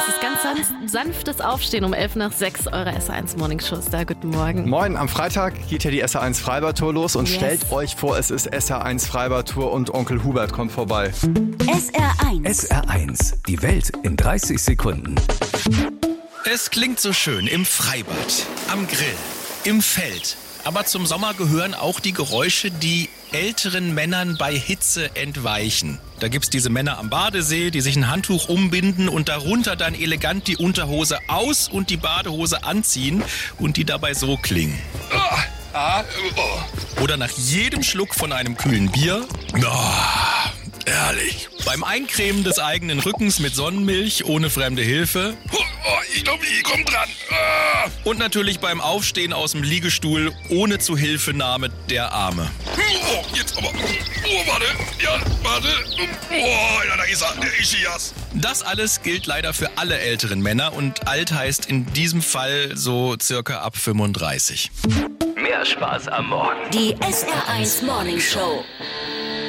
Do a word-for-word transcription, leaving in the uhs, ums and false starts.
Das ist ganz sanft, sanftes Aufstehen um elf nach sechs, eure S R eins Morning Show ist da. Guten Morgen. Moin, am Freitag geht ja die S R eins Freibad-Tour los und yes. stellt euch vor, es ist S R eins Freibad-Tour und Onkel Hubert kommt vorbei. S R eins. S R eins, die Welt in dreißig Sekunden. Es klingt so schön im Freibad, am Grill, im Feld. Aber zum Sommer gehören auch die Geräusche, die älteren Männern bei Hitze entweichen. Da gibt's diese Männer am Badesee, die sich ein Handtuch umbinden und darunter dann elegant die Unterhose aus und die Badehose anziehen und die dabei so klingen. Oder nach jedem Schluck von einem kühlen Bier. Oh, ehrlich. Beim Eincremen des eigenen Rückens mit Sonnenmilch ohne fremde Hilfe. Oh, ich glaube, ich komm dran. Ah. Und natürlich beim Aufstehen aus dem Liegestuhl ohne Zuhilfenahme der Arme. Oh, jetzt aber. Oh, warte. Ja, warte. Oh, ja, da ist er. Der Ischias. Das alles gilt leider für alle älteren Männer und alt heißt in diesem Fall so circa ab fünfunddreißig. Mehr Spaß am Morgen. Die S R eins Morning Show.